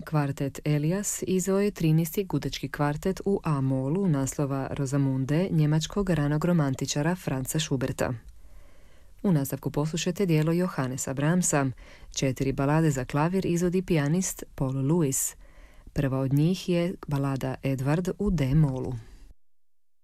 Kvartet Elias izveo je 13. gudečki kvartet u A-molu naslova Rosamunde njemačkog ranog romantičara Franza Schuberta. U nastavku poslušajte dijelo Johannesa Brahmsa, 4 balade za klavir izvodi pijanist Paul Lewis. Prva od njih je balada Edward u D-molu.